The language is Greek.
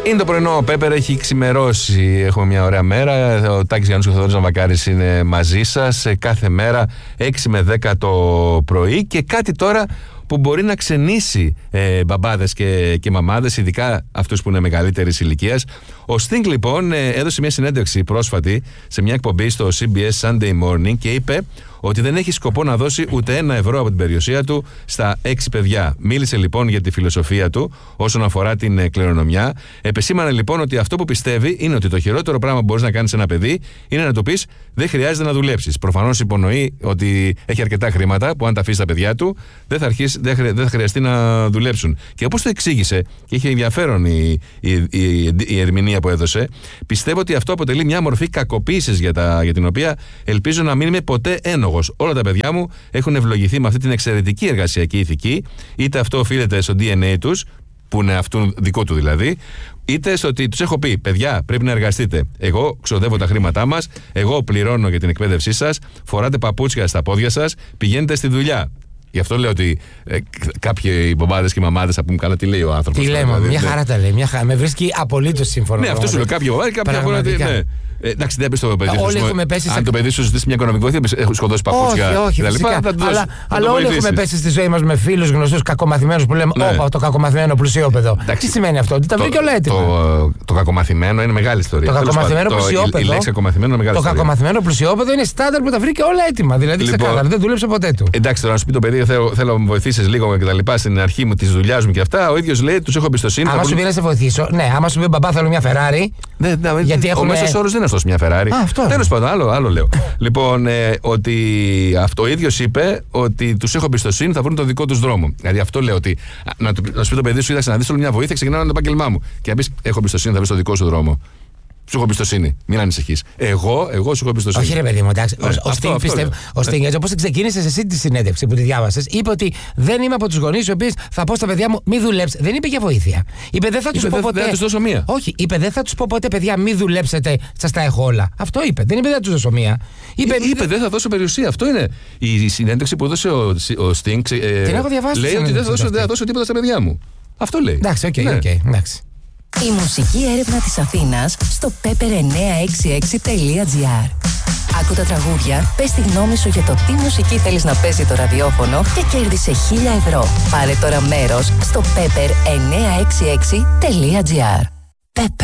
Είναι το πρωινό, ο Πέπερ έχει ξημερώσει. Έχουμε μια ωραία μέρα. Ο Τάκης Γιάννους και ο Θοδωρής Ναβακάρης είναι μαζί σας κάθε μέρα 6 με 10 το πρωί. Και κάτι τώρα που μπορεί να ξενήσει μπαμπάδες και μαμάδες, ειδικά αυτούς που είναι μεγαλύτερης ηλικίας. Ο Sting λοιπόν έδωσε μια συνέντευξη πρόσφατη σε μια εκπομπή στο CBS Sunday Morning και είπε ότι δεν έχει σκοπό να δώσει ούτε €1 από την περιουσία του στα 6 παιδιά. Μίλησε λοιπόν για τη φιλοσοφία του όσον αφορά την κληρονομιά. Επεσήμανε λοιπόν ότι αυτό που πιστεύει είναι ότι το χειρότερο πράγμα που μπορείς να κάνεις σε ένα παιδί είναι να του πεις δεν χρειάζεται να δουλέψεις. Προφανώς υπονοεί ότι έχει αρκετά χρήματα που αν τα αφήσει στα παιδιά του δεν θα χρειαστεί να δουλέψουν. Και όπως το εξήγησε, και είχε ενδιαφέρον η ερμηνεία που έδωσε, πιστεύω ότι αυτό αποτελεί μια μορφή κακοποίησης για την οποία ελπίζω να μην είμαι ποτέ ένοχος. Όλα τα παιδιά μου έχουν ευλογηθεί με αυτή την εξαιρετική εργασιακή ηθική, είτε αυτό οφείλεται στο DNA τους, που είναι αυτού δικό του δηλαδή, είτε στο ότι τους έχω πει: παιδιά, πρέπει να εργαστείτε. Εγώ ξοδεύω τα χρήματά μας, εγώ πληρώνω για την εκπαίδευσή σας, φοράτε παπούτσια στα πόδια σας, πηγαίνετε στη δουλειά. Γι' αυτό λέω ότι κάποιοι μπαμπάδες και μαμάδες θα πούμε καλά τι λέει ο άνθρωπος. Τι λέμε, δηλαδή, μια χαρά τα λέει. Με βρίσκει απολύτως σύμφωνο. Ναι, αυτό σου λέω. Κάποιοι μπαμπάδες, κάποιοι αγορά. Ναι. Εντάξει, δεν πες το παιδί σου. Αν το παιδί σου ζητήσει μια οικονομική βοήθεια, έχουν σκοτώσει παπούτσια. Όχι, αλλά όλοι έχουμε πέσει στη ζωή μας με φίλους γνωστούς κακομαθημένους που λέμε: όπα, το κακομαθημένο πλουσιόπεδο. Τι σημαίνει αυτό? Ότι τα βρήκε όλα έτοιμα. Το κακομαθημένο είναι μεγάλη ιστορία. Το κακομαθημένο πλουσιόπεδο. Η λέξη κακομαθημένο είναι μεγάλη ιστορία. Το κακομαθημένο πλουσιόπεδο είναι στάνταρ που τα βρήκε όλα έτοιμα. Δηλαδή ξεκάθαρα, δεν δούλεψε ποτέ του. Εντάξει, τώρα να σου πει το παιδί: θέλω να με βοηθήσει λίγο και τα λοιπά στην αρχή μου τη δουλειά μου και αυτά. Ο ίδιος λέει: τους έχω εμπιστοσύνη. Άμα σου πει να σε βοηθήσω, ναι, άμα σου πει μπαμπά θέλω μια Ferrari. Ο μέσος όρος δεν είναι αυτός μια Ferrari. Τέλος πάντων, άλλο λέω. Λοιπόν, ότι αυτό ο ίδιος είπε ότι τους έχω εμπιστοσύνη, θα βρουν το δικό τους δρόμο. Δηλαδή αυτό λέω ότι να σου πει το παιδί σου: είδαξε να δεις όλη μια βοήθεια, ξεκινάω το επάγγελμά μου. Και να πεις: έχω εμπιστοσύνη, θα βρεις το δικό σου δρόμο. Σου έχω εμπιστοσύνη. Μην ανησυχείς. Εγώ σου έχω εμπιστοσύνη. Όχι, ρε παιδί μου, εντάξει. Ο Sting, έτσι όπως ξεκίνησες εσύ τη συνέντευξη που τη διάβασες, είπε ότι δεν είμαι από τους γονείς οι οποίοι θα πω στα παιδιά μου μη δουλέψετε. Δεν είπε για βοήθεια. Είπε δεν θα τους πω ποτέ. Δεν θα τους δώσω μία. Όχι, είπε δεν θα τους πω ποτέ παιδιά μη δουλέψετε, σας τα έχω όλα. Αυτό είπε. Δεν είπε δεν θα τους δώσω μία. Είπε δεν θα δώσω περιουσία. Αυτό είναι η συνέντευξη που έδωσε ο Sting. Την έχω διαβάσει. Λέει ότι δεν θα δώσω τίποτα στα παιδιά μου. Αυτό λέει. Εντάξει, οκ. Η μουσική έρευνα της Αθήνας στο pepper966.gr. Άκου τα τραγούδια, πες τη γνώμη σου για το τι μουσική θέλεις να παίζει το ραδιόφωνο και κέρδισε €1.000. Πάρε τώρα μέρος στο pepper966.gr.